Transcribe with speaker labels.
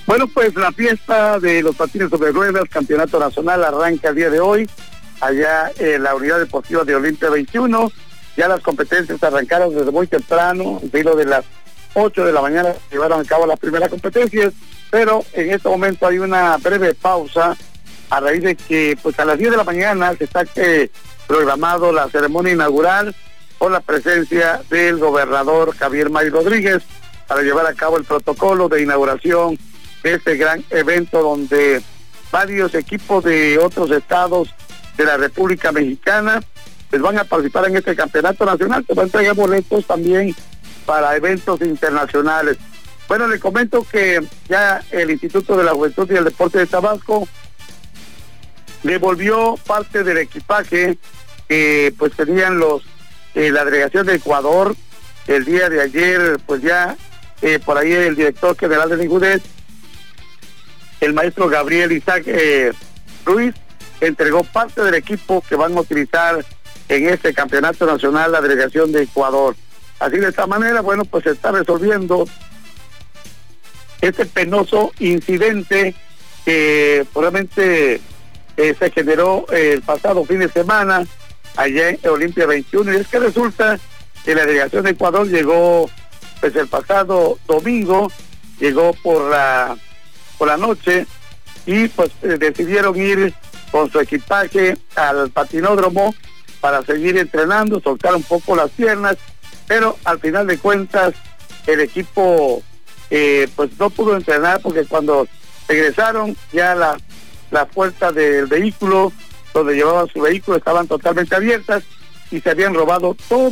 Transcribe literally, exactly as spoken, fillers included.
Speaker 1: Bueno, pues la fiesta de los patines sobre ruedas, campeonato nacional, arranca el día de hoy, allá en la unidad deportiva de Olimpia veintiuno. Ya las competencias arrancaron desde muy temprano, en filo de las ocho de la mañana se llevaron a cabo las primeras competencias, pero en este momento hay una breve pausa a raíz de que pues a las diez de la mañana se está eh, programado la ceremonia inaugural con la presencia del gobernador Javier May Rodríguez para llevar a cabo el protocolo de inauguración de este gran evento donde varios equipos de otros estados de la República Mexicana pues van a participar en este campeonato nacional, que va a entregar boletos también para eventos internacionales. Bueno, le comento que ya el Instituto de la Juventud y el Deporte de Tabasco devolvió parte del equipaje que pues tenían los eh, la delegación de Ecuador. El día de ayer pues ya eh, por ahí el director general de Injudet, el maestro Gabriel Isaac eh, Ruiz, entregó parte del equipo que van a utilizar en este campeonato nacional la delegación de Ecuador. Así de esta manera, bueno, pues se está resolviendo este penoso incidente que probablemente eh, se generó eh, el pasado fin de semana allá en Olimpia veintiuno, y es que resulta que la delegación de Ecuador llegó pues el pasado domingo, llegó por la por la noche y pues eh, decidieron ir con su equipaje al patinódromo para seguir entrenando, soltar un poco las piernas, pero al final de cuentas el equipo eh, pues no pudo entrenar porque cuando regresaron ya la, las puertas del vehículo donde llevaban su vehículo estaban totalmente abiertas y se habían robado todo